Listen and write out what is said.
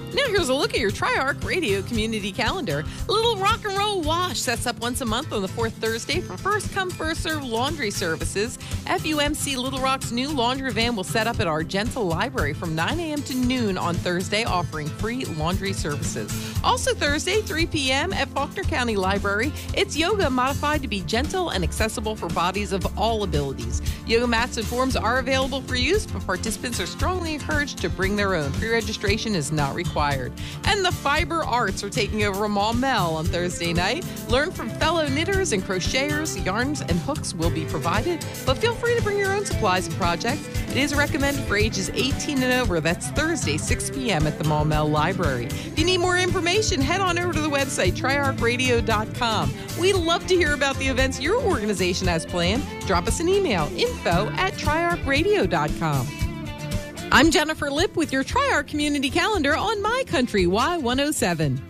Now here's a look at your Tri-Arc Radio community calendar. Little Rock and Roll Wash sets up once a month on the fourth Thursday for first come, first serve laundry services. FUMC Little Rock's new laundry van will set up at Argenta Library from 9 a.m. to noon on Thursday, offering free laundry services. Also Thursday, 3 p.m. at Faulkner County Library, it's yoga modified to be gentle and accessible for bodies of all abilities. Yoga mats and forms are available for use, but participants are strongly encouraged to bring their own. Pre-registration is not required. And the Fiber Arts are taking over Maumelle on Thursday night. Learn from fellow knitters and crocheters. Yarns and hooks will be provided, but feel free to bring your own supplies and projects. It is recommended for ages 18 and over. That's Thursday, 6 p.m. at the Maumelle Library. If you need more information, head on over to the website, triarcradio.com. We'd love to hear about the events your organization has planned. Drop us an email, info@triarcradio.com. I'm Jennifer Lipp with your Tri-Arc Community Calendar on My Country Y107.